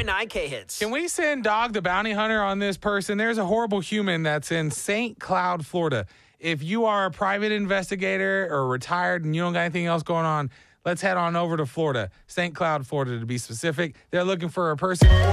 99 K-Hits. Can we send Dog the Bounty Hunter on this person? There's a horrible human that's in St. Cloud, Florida. If you are a private investigator or retired and you don't got anything else going on, let's head on over to Florida, St. Cloud, Florida to be specific. They're looking for a person.